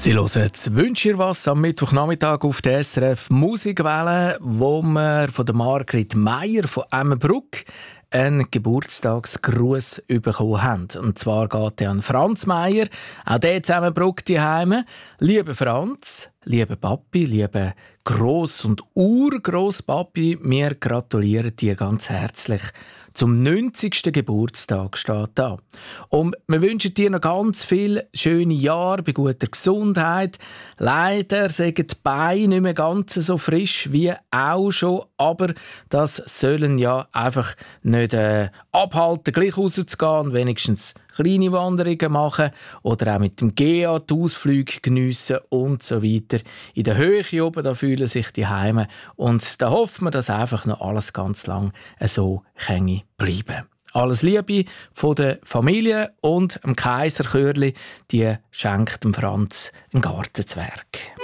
Sie hören das «Wünsch dir was» am Mittwochnachmittag auf der SRF Musikwelle, wo wir von der Margrit Meier von Emmenbruck einen Geburtstagsgruß bekommen haben. Und zwar geht er an Franz Meier, auch der in Emmenbruck daheim. Lieber Franz, lieber Papi, lieber Gross- und Urgrosspapi, wir gratulieren dir ganz herzlich zum 90. Geburtstag, steht da. Und wir wünschen dir noch ganz viele schöne Jahre bei guter Gesundheit. Leider sind die Beine nicht mehr ganz so frisch wie auch schon, aber das sollen ja einfach nicht abhalten, gleich rauszugehen und wenigstens kleine Wanderungen machen oder auch mit dem GEA die Ausflüge geniessen und so weiter. In der Höhe oben, da fühlen sich die Heime und da hoffen wir, dass einfach noch alles ganz lang so bleiben kann. Alles Liebe von der Familie und dem Kaiserchörli, die schenkt dem Franz einen Gartenzwerg.